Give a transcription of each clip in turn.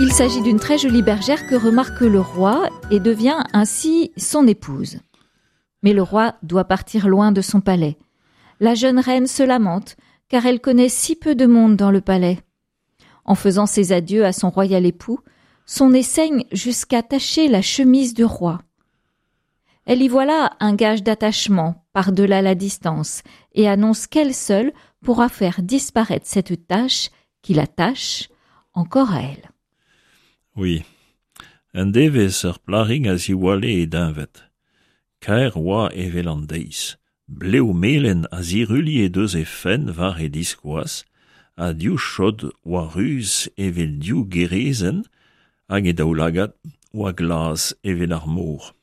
Il s'agit d'une très jolie bergère que remarque le roi et devient ainsi son épouse. Mais le roi doit partir loin de son palais. La jeune reine se lamente, car elle connaît si peu de monde dans le palais. En faisant ses adieux à son royal époux, son nez saigne jusqu'à tacher la chemise du roi. Elle y voit là un gage d'attachement par-delà la distance et annonce qu'elle seule pourra faire disparaître cette tache qui l'attache encore à elle. Oui, en deves plaring as iwale e dinvet. Caer oa e velandeis. Bleu melen as iruli e deus e fen var e diskoaz, a diou chod oa ruz e vel diou gerezen, hag e daoulagat oa glas e vel ar mor.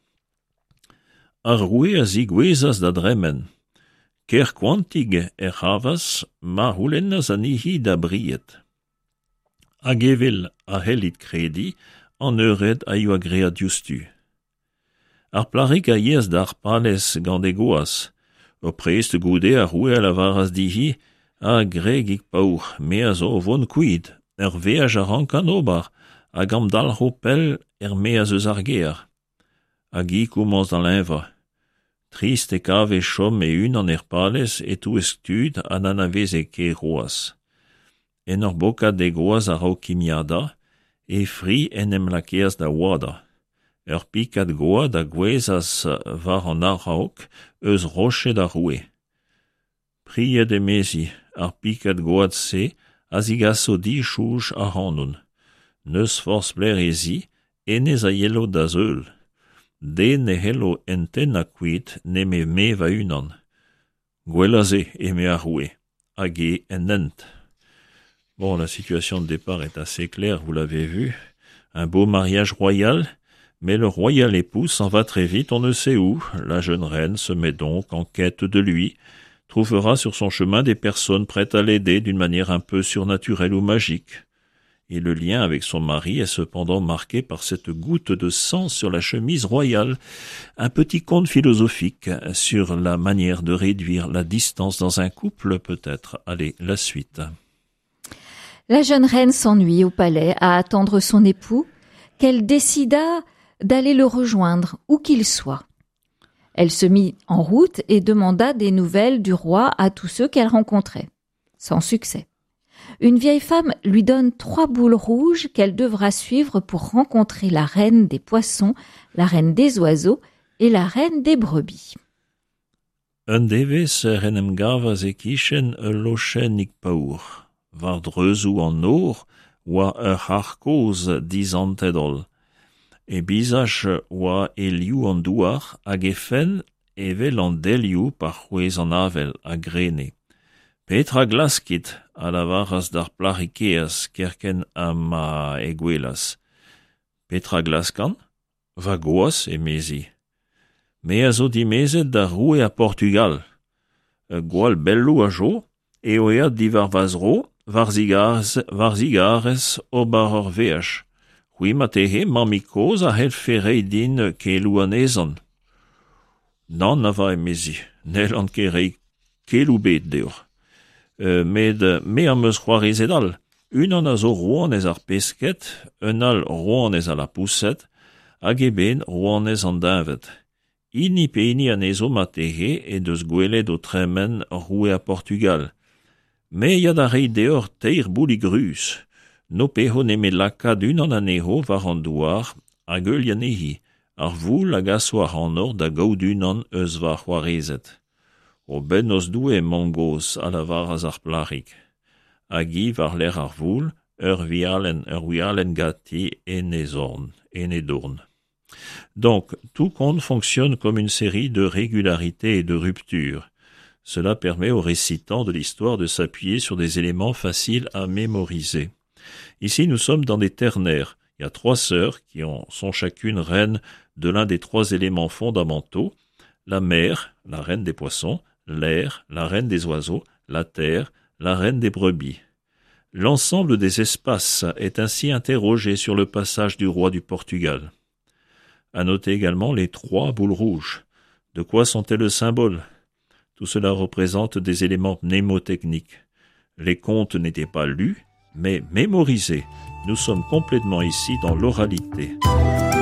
Ar roue as igwezas da dremen. Ker kwantig e havas, ma roulennas an ihi da briet. Hag evel a helit kredi, an eured a io agrea diustu. Ar plarik a yez d'ar pales gant e goaz. O prest goude a roue a la varas dihi, a gregik paour, me a zo von kuit, veaj a rankan obar, a gam dal ropel me a zeus ar ger. A gi koumans dan l'enva. Trist e kav e chom e un an pales et tout estud an anavez e ke roaz. En ur bokad de goaz a rao kimiada, e fri en la keaz da wada. Ur pikad goa da gwezas var an ar raok, eus roche da roue. Priye de mezi, ar pikad goad se, az igaso di chouj a hanoun. Neus force bler ezi, enez a yelo da zeul. De ne hello enten a kuit ne me va unan. Gwelaze e me a roue, hag en ent. Bon, la situation de départ est assez claire, vous l'avez vu. Un beau mariage royal, mais le royal époux s'en va très vite, on ne sait où. La jeune reine se met donc en quête de lui, trouvera sur son chemin des personnes prêtes à l'aider d'une manière un peu surnaturelle ou magique. Et le lien avec son mari est cependant marqué par cette goutte de sang sur la chemise royale, un petit conte philosophique sur la manière de réduire la distance dans un couple, peut-être. Allez, la suite. La jeune reine s'ennuie au palais à attendre son époux, qu'elle décida d'aller le rejoindre où qu'il soit. Elle se mit en route et demanda des nouvelles du roi à tous ceux qu'elle rencontrait. Sans succès. Une vieille femme lui donne 3 boules rouges qu'elle devra suivre pour rencontrer la reine des poissons, la reine des oiseaux et la reine des brebis. Un deves renem gavas e kichen lochen ik paour. Var dreuzoù an or, oa harkoz dizantedol. E bizaj oa e liou an douar, hag e fen evel an delioù par c'hwez an avel a grene. Petra glaskit a la varas d'ar plarikeaz kerken a ma e gwelas. Petra glaskan? Va goaz e mezi. Me a zo dimezet da roue a Portugal. Gwal bellou a jo, e oead divar vazro, varzigares o bar ur veaj. Hui matehe mamikoz a het ferei din kelou anezan. Nan a va e mezi, nel an kerei kelou bet deur. Med me am eus c'hoariz edal. Un an a zo rouanez ar pesket, un al rouanez a la pousset, hag e ben rouanez an dinvet. Ini pe ini an ezo matehe e deus gwelet o tremen roue a Portugal. Me ya da rei deor teir bouli grus. No peho ne me lakad un an aneho var an douar, hag eul yanehi, ar voul hag aswar an or da gaout un an eus var c'hoarezet. O ben os doue mangoz a la varaz ar plarik. Hagi var l'er ar voul, ur wialen gati en ezorn, en edorn. Donc, tout conte fonctionne comme une série de régularités et de ruptures. Cela permet aux récitants de l'histoire de s'appuyer sur des éléments faciles à mémoriser. Ici, nous sommes dans des ternaires. Il y a 3 sœurs qui sont chacune reines de l'un des 3 éléments fondamentaux. La mer, la reine des poissons, l'air, la reine des oiseaux, la terre, la reine des brebis. L'ensemble des espaces est ainsi interrogé sur le passage du roi du Portugal. À noter également les 3 boules rouges. De quoi sont-elles le symbole? Tout cela représente des éléments mnémotechniques. Les contes n'étaient pas lus, mais mémorisés, Nous sommes complètement ici dans l'oralité.